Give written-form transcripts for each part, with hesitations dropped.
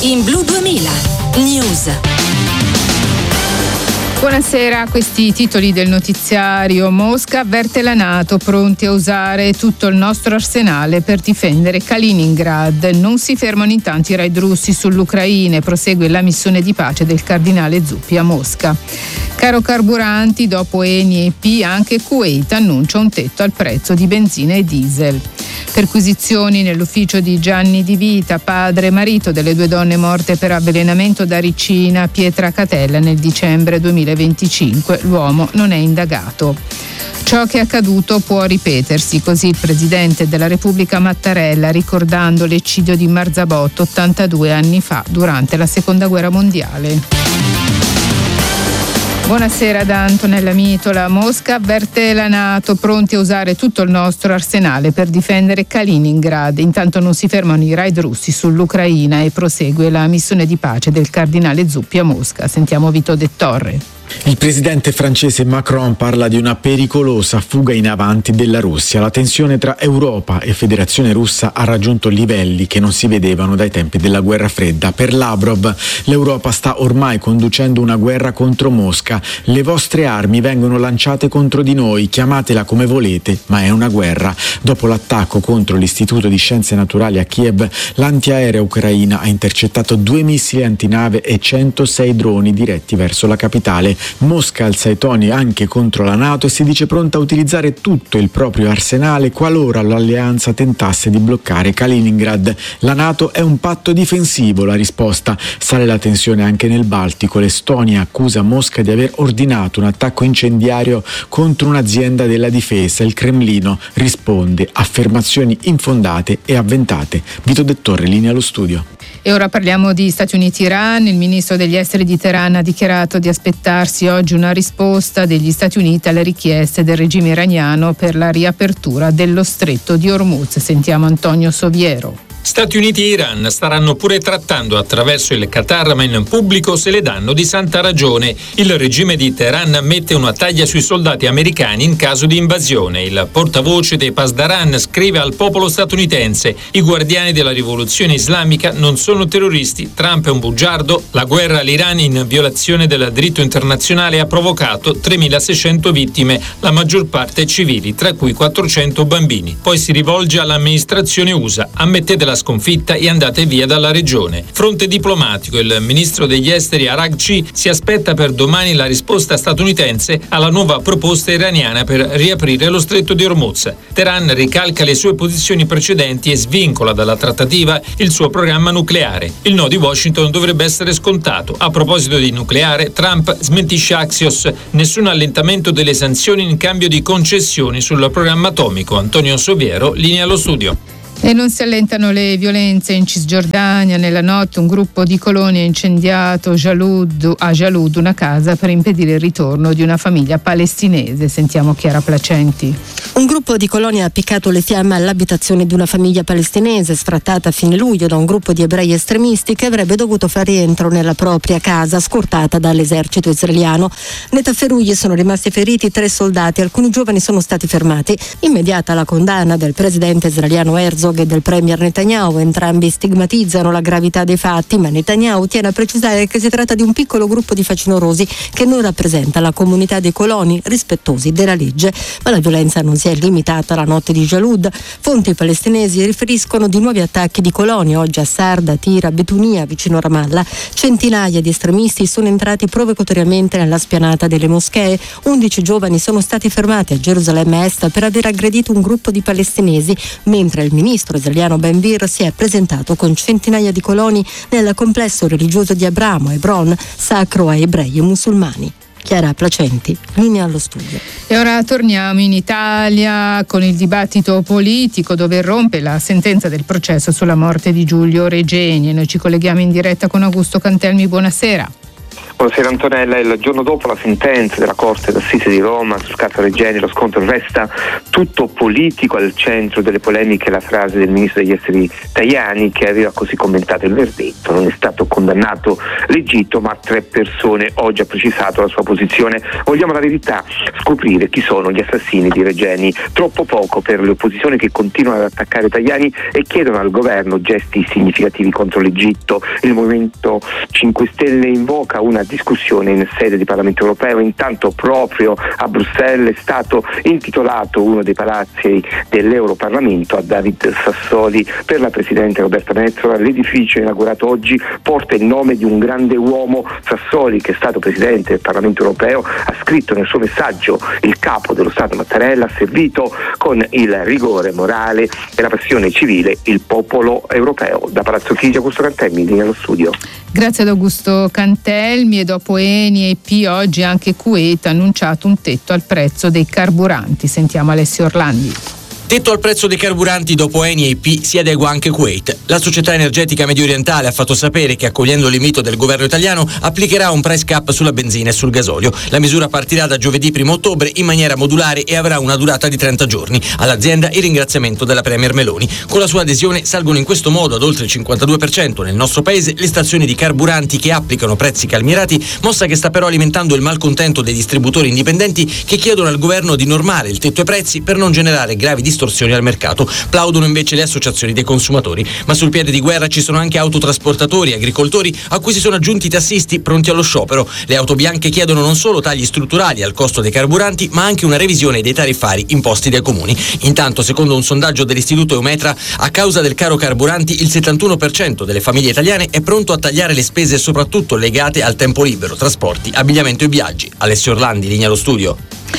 in Blu 2000 News. Buonasera, questi i titoli del notiziario. Mosca avverte la NATO, pronti a usare tutto il nostro arsenale per difendere Kaliningrad. Non si fermano intanto i raid russi sull'Ucraina e prosegue la missione di pace del cardinale Zuppi a Mosca. Caro carburanti, dopo Eni e EP anche Kuwait annuncia un tetto al prezzo di benzina e diesel. Perquisizioni nell'ufficio di Gianni Di Vita, padre e marito delle due donne morte per avvelenamento da ricina a Pietracatella nel dicembre 2025. L'uomo non è indagato. Ciò che è accaduto può ripetersi, così il presidente della Repubblica Mattarella, ricordando l'eccidio di Marzabotto 82 anni fa durante la Seconda Guerra Mondiale. Buonasera da Antonella Mitola. Mosca avverte la NATO, pronti a usare tutto il nostro arsenale per difendere Kaliningrad. Intanto non si fermano i raid russi sull'Ucraina e prosegue la missione di pace del cardinale Zuppi a Mosca. Sentiamo Vito De Torre. Il presidente francese Macron parla di una pericolosa fuga in avanti della Russia. La tensione tra Europa e Federazione Russa ha raggiunto livelli che non si vedevano dai tempi della guerra fredda. Per Lavrov, l'Europa sta ormai conducendo una guerra contro Mosca. Le vostre armi vengono lanciate contro di noi, chiamatela come volete, ma è una guerra. Dopo l'attacco contro l'Istituto di Scienze Naturali a Kiev, l'antiaerea ucraina ha intercettato 2 missili antinave e 106 droni diretti verso la capitale. Mosca alza i toni anche contro la NATO e si dice pronta a utilizzare tutto il proprio arsenale qualora l'alleanza tentasse di bloccare Kaliningrad. La NATO è un patto difensivo, la risposta. Sale la tensione anche nel Baltico. L'Estonia accusa Mosca di aver ordinato un attacco incendiario contro un'azienda della difesa. Il Cremlino risponde: affermazioni infondate e avventate. Vito De Torre, linea allo studio. E ora parliamo di Stati Uniti-Iran. Il ministro degli esteri di Teheran ha dichiarato di aspettarsi oggi una risposta degli Stati Uniti alle richieste del regime iraniano per la riapertura dello stretto di Hormuz. Sentiamo Antonio Soviero. Stati Uniti e Iran staranno pure trattando attraverso il Qatar, ma in pubblico se le danno di santa ragione. Il regime di Teheran mette una taglia sui soldati americani in caso di invasione. Il portavoce dei Pasdaran scrive al popolo statunitense: i guardiani della rivoluzione islamica non sono terroristi, Trump è un bugiardo, la guerra all'Iran in violazione del diritto internazionale ha provocato 3.600 vittime, la maggior parte civili, tra cui 400 bambini. Poi si rivolge all'amministrazione USA: ammettete la sconfitta e andate via dalla regione. Fronte diplomatico, il ministro degli esteri Araghchi si aspetta per domani la risposta statunitense alla nuova proposta iraniana per riaprire lo stretto di Hormuz. Teheran ricalca le sue posizioni precedenti e svincola dalla trattativa il suo programma nucleare. Il no di Washington dovrebbe essere scontato. A proposito di nucleare, Trump smentisce Axios: nessun allentamento delle sanzioni in cambio di concessioni sul programma atomico. Antonio Soviero, linea allo studio. E non si allentano le violenze in Cisgiordania. Nella notte un gruppo di coloni ha incendiato a Jalud una casa per impedire il ritorno di una famiglia palestinese. Sentiamo Chiara Placenti. Un gruppo di coloni ha appiccato le fiamme all'abitazione di una famiglia palestinese sfrattata a fine luglio da un gruppo di ebrei estremisti che avrebbe dovuto fare rientro nella propria casa scortata dall'esercito israeliano. Nei tafferugli sono rimasti feriti 3 soldati, alcuni giovani sono stati fermati. Immediata la condanna del presidente israeliano Herzog e del premier Netanyahu. Entrambi stigmatizzano la gravità dei fatti, ma Netanyahu tiene a precisare che si tratta di un piccolo gruppo di facinorosi che non rappresenta la comunità dei coloni rispettosi della legge. Ma la violenza non si è limitata alla notte di Jalud. Fonti palestinesi riferiscono di nuovi attacchi di coloni oggi a Sarda, Tira, Betunia vicino Ramallah. Centinaia di estremisti sono entrati provocatoriamente nella spianata delle moschee. 11 giovani sono stati fermati a Gerusalemme Est per aver aggredito un gruppo di palestinesi, mentre il ministro israeliano Ben Gvir si è presentato con centinaia di coloni nel complesso religioso di Abramo, Hebron, sacro a ebrei e musulmani. Chiara Placenti, linea allo studio. E ora torniamo in Italia con il dibattito politico, dove irrompe la sentenza del processo sulla morte di Giulio Regeni. E noi ci colleghiamo in diretta con Augusto Cantelmi. Buonasera. Buonasera Antonella, il giorno dopo la sentenza della Corte d'Assise di Roma sul caso Regeni, lo scontro resta tutto politico. Al centro delle polemiche la frase del ministro degli esteri Tajani, che aveva così commentato il verdetto: non è stato condannato l'Egitto ma 3 persone. Oggi ha precisato la sua posizione: vogliamo la verità, scoprire chi sono gli assassini di Regeni. Troppo poco per le opposizioni che continuano ad attaccare Tajani e chiedono al governo gesti significativi contro l'Egitto. Il Movimento 5 Stelle invoca una discussione in sede di Parlamento Europeo. Intanto proprio a Bruxelles è stato intitolato uno dei palazzi dell'Europarlamento a David Sassoli per la Presidente Roberta Metsola. L'edificio inaugurato oggi porta il nome di un grande uomo. Sassoli, che è stato Presidente del Parlamento Europeo, ha scritto nel suo messaggio: il capo dello Stato Mattarella ha servito con il rigore morale e la passione civile il popolo europeo. Da Palazzo Chigi, Augusto Cantelmi, linea allo studio. Grazie ad Augusto Cantelmi. E dopo Eni e EP oggi anche Kuwait ha annunciato un tetto al prezzo dei carburanti. Sentiamo Alessio Orlandi. Tetto al prezzo dei carburanti. Dopo Eni e EP si adegua anche Kuwait. La società energetica mediorientale ha fatto sapere che, accogliendo l'invito del governo italiano, applicherà un price cap sulla benzina e sul gasolio. La misura partirà da giovedì 1 ottobre in maniera modulare e avrà una durata di 30 giorni. All'azienda il ringraziamento della Premier Meloni. Con la sua adesione salgono in questo modo ad oltre il 52% nel nostro paese le stazioni di carburanti che applicano prezzi calmierati, mossa che sta però alimentando il malcontento dei distributori indipendenti che chiedono al governo di normare il tetto ai prezzi per non generare gravi distorsioni al mercato. Plaudono invece le associazioni dei consumatori. Ma sul piede di guerra ci sono anche autotrasportatori e agricoltori, a cui si sono aggiunti i tassisti pronti allo sciopero. Le auto bianche chiedono non solo tagli strutturali al costo dei carburanti, ma anche una revisione dei tariffari imposti dai comuni. Intanto, secondo un sondaggio dell'istituto Eumetra, a causa del caro carburanti il 71% delle famiglie italiane è pronto a tagliare le spese soprattutto legate al tempo libero, trasporti, abbigliamento e viaggi. Alessio Orlandi, linea allo studio.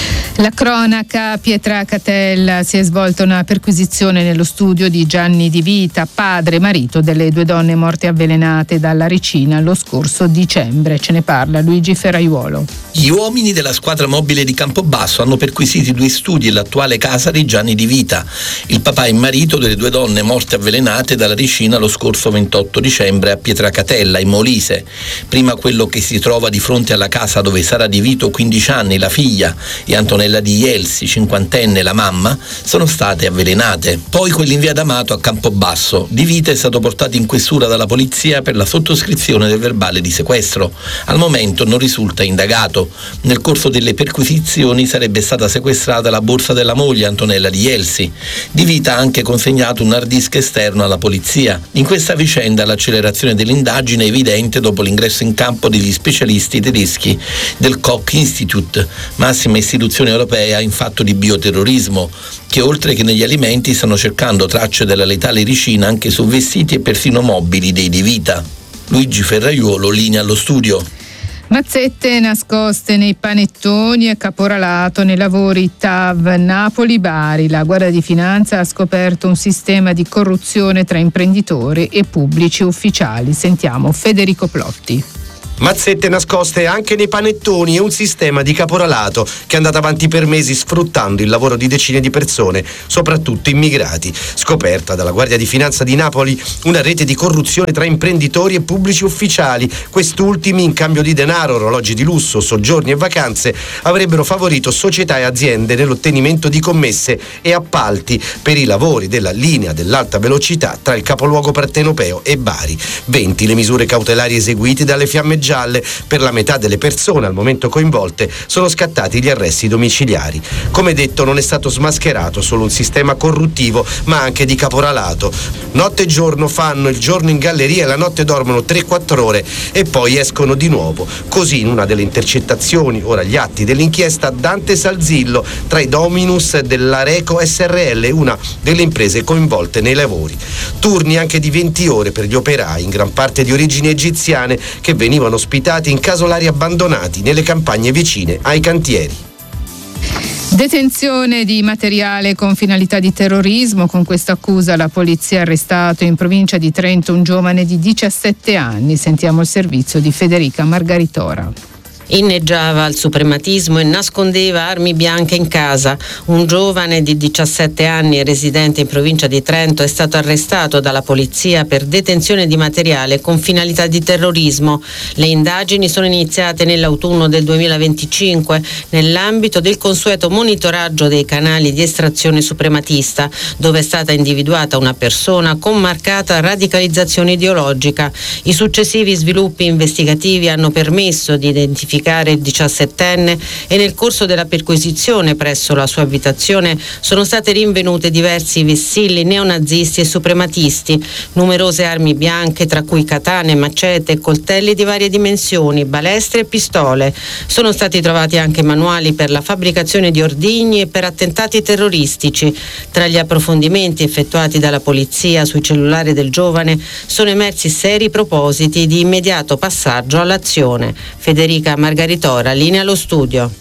La cronaca: Pietracatella, si è svolta una perquisizione nello studio di Gianni Di Vita, padre e marito delle 2 donne morte avvelenate dalla ricina lo scorso dicembre. Ce ne parla Luigi Ferraiuolo. Gli uomini della squadra mobile di Campobasso hanno perquisito i 2 studi e l'attuale casa di Gianni Di Vita, il papà e marito delle 2 donne morte avvelenate dalla ricina lo scorso 28 dicembre a Pietracatella, in Molise. Prima quello che si trova di fronte alla casa dove Sara Di Vito, 15 anni, la figlia, e Antonella Di Ielsi, 50enne, la mamma, sono state avvelenate. Poi quelli in via D'Amato a Campobasso. Di Vita è stato portato in questura dalla polizia per la sottoscrizione del verbale di sequestro. Al momento non risulta indagato. Nel corso delle perquisizioni sarebbe stata sequestrata la borsa della moglie, Antonella Di Ielsi. Di Vita ha anche consegnato un hard disk esterno alla polizia. In questa vicenda l'accelerazione dell'indagine è evidente dopo l'ingresso in campo degli specialisti tedeschi del Koch Institute, massima istituzione europea in fatto di bioterrorismo, che oltre che negli alimenti stanno cercando tracce della letale ricina anche su vestiti e persino mobili dei Di Vita. Luigi Ferraiuolo, linea allo studio. Mazzette nascoste nei panettoni e caporalato nei lavori TAV Napoli-Bari. La Guardia di Finanza ha scoperto un sistema di corruzione tra imprenditori e pubblici ufficiali. Sentiamo Federico Plotti. Mazzette nascoste anche nei panettoni e un sistema di caporalato che è andato avanti per mesi sfruttando il lavoro di decine di persone, soprattutto immigrati. Scoperta dalla Guardia di Finanza di Napoli una rete di corruzione tra imprenditori e pubblici ufficiali. Quest'ultimi, in cambio di denaro, orologi di lusso, soggiorni e vacanze, avrebbero favorito società e aziende nell'ottenimento di commesse e appalti per i lavori della linea dell'alta velocità tra il capoluogo partenopeo e Bari. 20 le misure cautelari eseguite dalle Fiamme Gialle. Per la metà delle persone al momento coinvolte sono scattati gli arresti domiciliari. Come detto, non è stato smascherato solo un sistema corruttivo, ma anche di caporalato. Notte e giorno fanno, il giorno in galleria e la notte dormono 3-4 ore e poi escono di nuovo. Così in una delle intercettazioni, ora gli atti dell'inchiesta, Dante Salzillo tra i dominus dell'Areco SRL, una delle imprese coinvolte nei lavori. Turni anche di 20 ore per gli operai, in gran parte di origini egiziane, che venivano ospitati in casolari abbandonati nelle campagne vicine ai cantieri. Detenzione di materiale con finalità di terrorismo. Con questa accusa la polizia ha arrestato in provincia di Trento un giovane di 17 anni. Sentiamo il servizio di Federica Margaritora. Inneggiava al suprematismo e nascondeva armi bianche in casa. Un giovane di 17 anni residente in provincia di Trento è stato arrestato dalla polizia per detenzione di materiale con finalità di terrorismo. Le indagini sono iniziate nell'autunno del 2025 nell'ambito del consueto monitoraggio dei canali di estrazione suprematista, dove è stata individuata una persona con marcata radicalizzazione ideologica. I successivi sviluppi investigativi hanno permesso di identificare il 17enne e nel corso della perquisizione presso la sua abitazione sono state rinvenute diversi vessilli neonazisti e suprematisti, numerose armi bianche tra cui katane, macete e coltelli di varie dimensioni, balestre e pistole. Sono stati trovati anche manuali per la fabbricazione di ordigni e per attentati terroristici. Tra gli approfondimenti effettuati dalla polizia sui cellulari del giovane sono emersi seri propositi di immediato passaggio all'azione. Federica Margaritora, linea allo studio.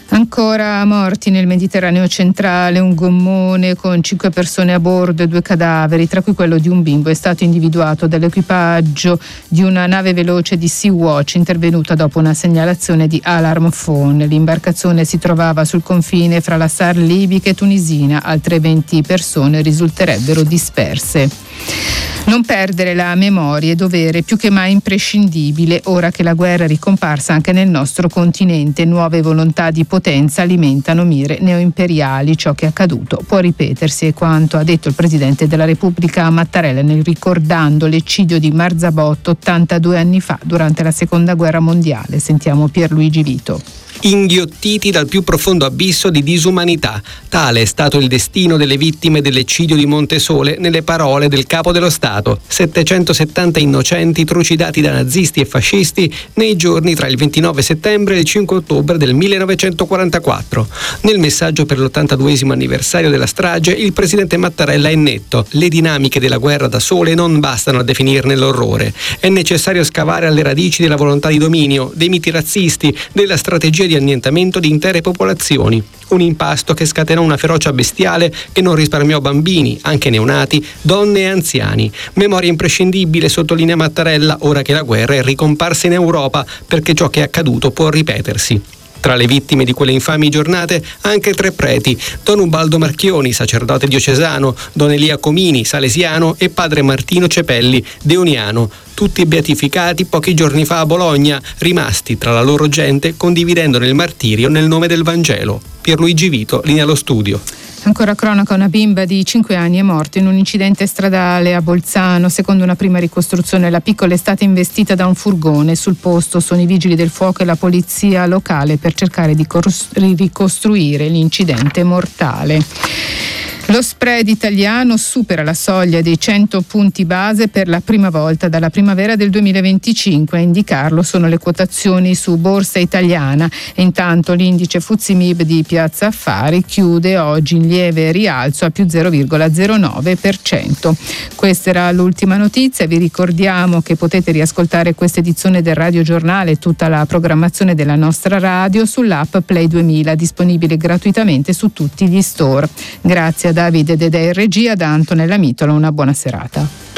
Ancora morti nel Mediterraneo centrale, un gommone con 5 persone a bordo e 2 cadaveri, tra cui quello di un bimbo, è stato individuato dall'equipaggio di una nave veloce di Sea-Watch intervenuta dopo una segnalazione di Alarm Phone. L'imbarcazione si trovava sul confine fra la SAR libica e tunisina, altre 20 persone risulterebbero disperse. Non perdere la memoria è dovere più che mai imprescindibile ora che la guerra è ricomparsa anche nel nostro continente. Nuove volontà di potenza alimentano mire neoimperiali. Ciò che è accaduto può ripetersi, è quanto ha detto il Presidente della Repubblica Mattarella ricordando l'eccidio di Marzabotto 82 anni fa durante la Seconda Guerra Mondiale. Sentiamo Pierluigi Vito. Inghiottiti dal più profondo abisso di disumanità. Tale è stato il destino delle vittime dell'eccidio di Montesole nelle parole del Capo dello Stato. 770 innocenti trucidati da nazisti e fascisti nei giorni tra il 29 settembre e il 5 ottobre del 1944. Nel messaggio per l'82esimo anniversario della strage, il presidente Mattarella è netto. Le dinamiche della guerra da sole non bastano a definirne l'orrore. È necessario scavare alle radici della volontà di dominio, dei miti razzisti, della strategia di annientamento di intere popolazioni. Un impasto che scatenò una ferocia bestiale che non risparmiò bambini, anche neonati, donne e anziani. Memoria imprescindibile, sottolinea Mattarella, ora che la guerra è ricomparsa in Europa, perché ciò che è accaduto può ripetersi. Tra le vittime di quelle infami giornate anche 3 preti: Don Ubaldo Marchioni, sacerdote diocesano, Don Elia Comini, salesiano, e padre Martino Cepelli, deoniano, tutti beatificati pochi giorni fa a Bologna, rimasti tra la loro gente condividendone il martirio nel nome del Vangelo. Pierluigi Vito, linea allo studio. Ancora cronaca, una bimba di 5 anni è morta in un incidente stradale a Bolzano. Secondo una prima ricostruzione, la piccola è stata investita da un furgone. Sul posto sono i vigili del fuoco e la polizia locale per cercare di ricostruire l'incidente mortale. Lo spread italiano supera la soglia dei 100 punti base per la prima volta dalla primavera del 2025. A indicarlo sono le quotazioni su Borsa Italiana. E intanto l'indice FTSE MIB di Piazza Affari chiude oggi in lieve rialzo a più 0,09%. Questa era l'ultima notizia. Vi ricordiamo che potete riascoltare questa edizione del Radio Giornale e tutta la programmazione della nostra radio sull'app Play 2000, disponibile gratuitamente su tutti gli store. Grazie a Davide Dedè in regia, da Antonella Mitola, una buona serata.